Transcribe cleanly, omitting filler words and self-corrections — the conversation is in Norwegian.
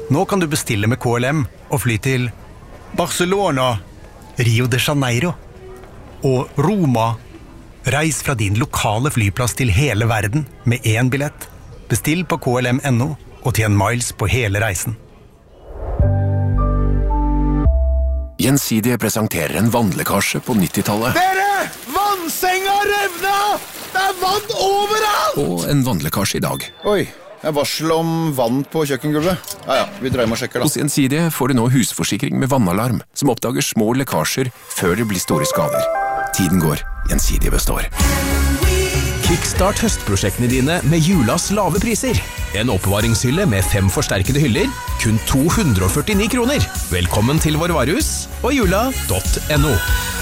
Nå kan du bestille med KLM og fly til Barcelona, Rio de Janeiro og Roma. Reis fra din lokale flyplass til hele verden med én billett. Bestill på KLM.no og tjen miles på hele reisen. Gjensidige presenterer en vannlekkasje på 90-tallet. Dere! Vannsenga revna! Det er vann overalt! Og en vannlekkasje i dag. Oi, jeg varsel om vann på kjøkkengulvet. Ja, vi dreier med og sjekker da. Hos Gjensidige får du nå husforsikring med vannalarm, som oppdager små lekkasjer før det blir store skader. Tiden går, Gjensidige består. Kickstart høstprosjektene dine med julas lave priser. En oppbevaringshylle med 5 forsterkede hyller, kun 249 kroner. Velkommen til vår varehus og jula.no.